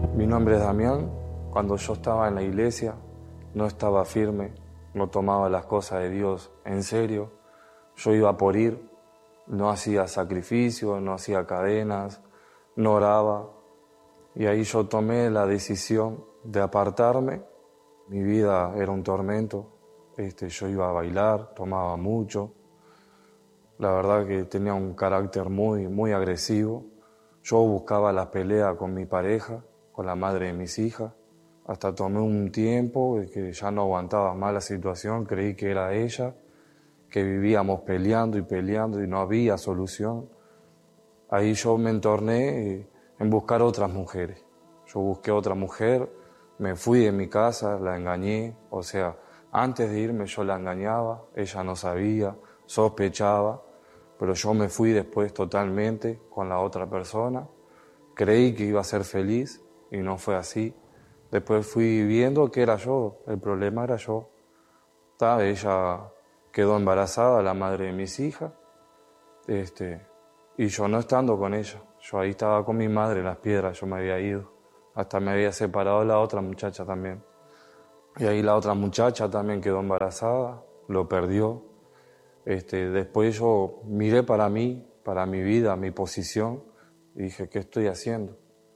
Mi nombre es Damián. Cuando yo estaba en la iglesia, no estaba firme, no tomaba las cosas de Dios en serio. Yo iba por ir, no hacía sacrificios, no hacía cadenas, no oraba. Y ahí yo tomé la decisión de apartarme. Mi vida era un tormento. Yo iba a bailar, tomaba mucho. La verdad que tenía un carácter muy agresivo. Yo buscaba la pelea con mi pareja, con la madre de mis hijas. Hasta tomé un tiempo que ya no aguantaba más la situación, creí que era ella, que vivíamos peleando y no había solución. Ahí yo me entorné en buscar otras mujeres. Yo busqué otra mujer, me fui de mi casa, la engañé, o sea, antes de irme yo la engañaba, ella no sabía, sospechaba, pero yo me fui después totalmente con la otra persona. Creí que iba a ser feliz y no fue así. Después fui viendo que era yo, el problema era yo. Ella quedó embarazada, la madre de mis hijas, y yo no estando con ella. Yo ahí estaba con mi madre en Las Piedras, yo me había ido. Hasta me había separado de la otra muchacha también. Y ahí la otra muchacha también quedó embarazada, lo perdió. Después yo miré para mí, para mi vida, mi posición, y dije, ¿qué estoy haciendo?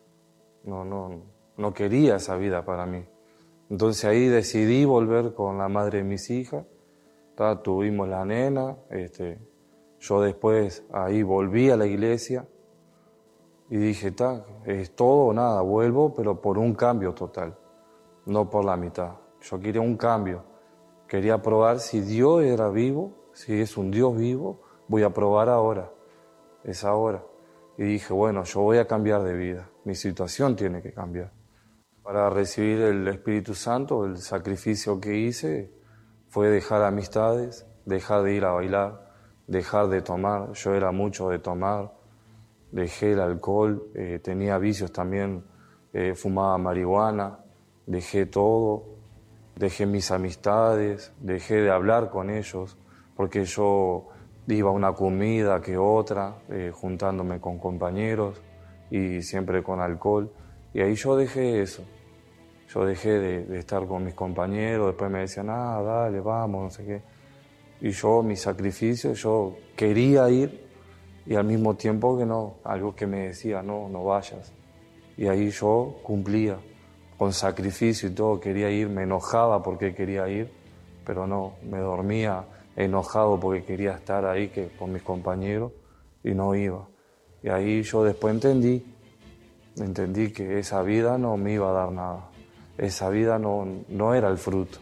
No quería esa vida para mí. Entonces ahí decidí volver con la madre de mis hijas. Tuvimos la nena. Yo después ahí volví a la iglesia y dije, es todo o nada, vuelvo, pero por un cambio total, no por la mitad. Yo quería un cambio. Quería probar si Dios era vivo, si es un Dios vivo, voy a probar ahora, es ahora. Y dije, bueno, yo voy a cambiar de vida, mi situación tiene que cambiar. Para recibir el Espíritu Santo, el sacrificio que hice fue dejar amistades, dejar de ir a bailar, dejar de tomar. Yo era mucho de tomar, dejé el alcohol, tenía vicios también, fumaba marihuana, dejé todo, dejé mis amistades, dejé de hablar con ellos, porque yo iba a una comida que otra, juntándome con compañeros y siempre con alcohol. Y ahí yo dejé eso. Yo dejé de estar con mis compañeros, después me decían, dale, vamos, no sé qué. Y yo, mi sacrificio, yo quería ir y al mismo tiempo que no, algo que me decía, no vayas. Y ahí yo cumplía, con sacrificio y todo, quería ir, me enojaba porque quería ir, pero no, me dormía enojado porque quería estar ahí con mis compañeros y no iba. Y ahí yo después entendí que esa vida no me iba a dar nada, esa vida no era el fruto.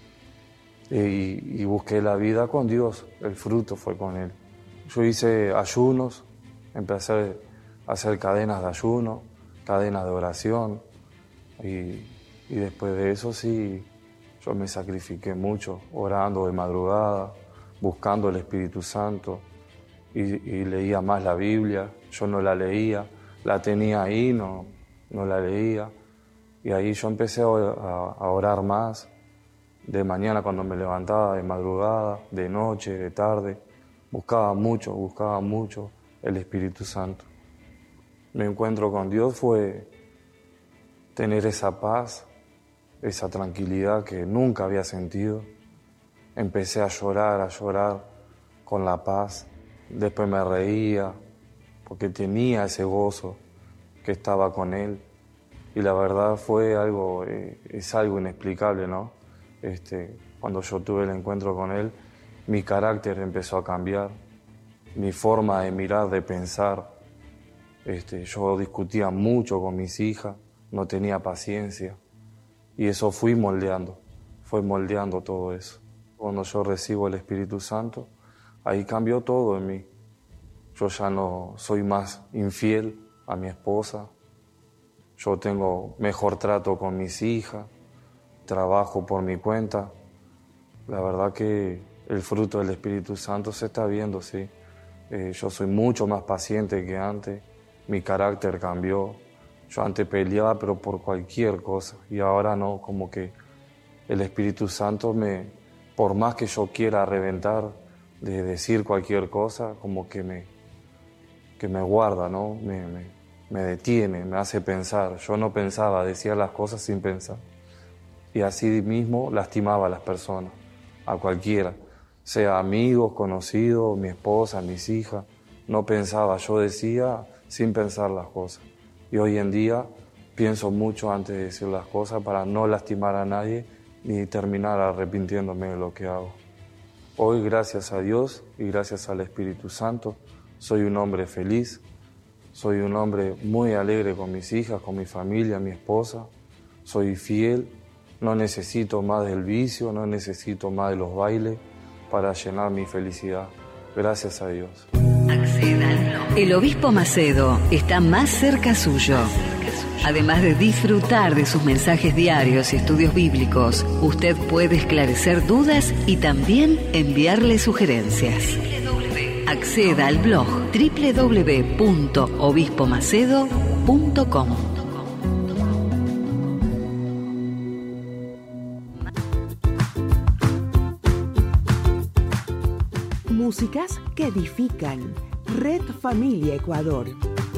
Y busqué la vida con Dios, el fruto fue con Él. Yo hice ayunos, empecé a hacer cadenas de ayuno, cadenas de oración, y después de eso sí, yo me sacrifiqué mucho, orando de madrugada, buscando el Espíritu Santo, y leía más la Biblia. Yo no la leía, la tenía ahí, no la leía, y ahí yo empecé a orar más, de mañana cuando me levantaba, de madrugada, de noche, de tarde. Buscaba mucho el Espíritu Santo. Mi encuentro con Dios fue tener esa paz, esa tranquilidad que nunca había sentido. Empecé a llorar con la paz. Después me reía porque tenía ese gozo que estaba con Él. Y la verdad fue algo, es algo inexplicable, ¿no? Cuando yo tuve el encuentro con Él, mi carácter empezó a cambiar, mi forma de mirar, de pensar. Yo discutía mucho con mis hijas, no tenía paciencia, y eso fue moldeando todo eso. Cuando yo recibo el Espíritu Santo, ahí cambió todo en mí. Yo ya no soy más infiel a mi esposa, yo tengo mejor trato con mis hijas, trabajo por mi cuenta. La verdad que el fruto del Espíritu Santo se está viendo, sí. Yo soy mucho más paciente que antes, mi carácter cambió. Yo antes peleaba, pero por cualquier cosa, y ahora no, como que el Espíritu Santo por más que yo quiera reventar, de decir cualquier cosa, como que me guarda, ¿no? me detiene, me hace pensar. Yo no pensaba, decía las cosas sin pensar. Y así mismo lastimaba a las personas, a cualquiera, sea amigos, conocidos, mi esposa, mis hijas. No pensaba, yo decía sin pensar las cosas. Y hoy en día pienso mucho antes de decir las cosas para no lastimar a nadie ni terminar arrepintiéndome de lo que hago. Hoy, gracias a Dios y gracias al Espíritu Santo, soy un hombre feliz, soy un hombre muy alegre con mis hijas, con mi familia, mi esposa. Soy fiel, no necesito más del vicio, no necesito más de los bailes para llenar mi felicidad. Gracias a Dios. El Obispo Macedo está más cerca suyo. Además de disfrutar de sus mensajes diarios y estudios bíblicos, usted puede esclarecer dudas y también enviarle sugerencias. Acceda al blog www.obispomacedo.com. Músicas que edifican. Red Familia Ecuador.